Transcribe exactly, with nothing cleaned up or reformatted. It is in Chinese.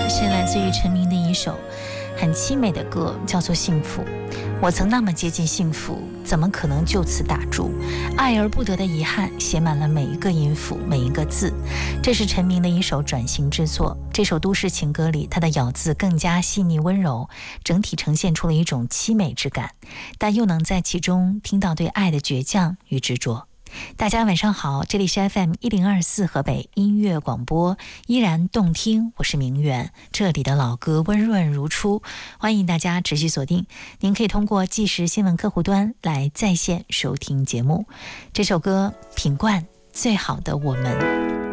是来自于陈明的一首很凄美的歌，叫做《幸福》。我曾那么接近幸福，怎么可能就此打住？爱而不得的遗憾，写满了每一个音符，每一个字。这是陈明的一首转型之作。这首都市情歌里，他的咬字更加细腻温柔，整体呈现出了一种凄美之感，但又能在其中听到对爱的倔强与执着。大家晚上好，这里是 F M 一零二四河北音乐广播，依然动听，我是明远，这里的老歌温润如初，欢迎大家持续锁定。您可以通过即时新闻客户端来在线收听节目。这首歌品冠最好的我们。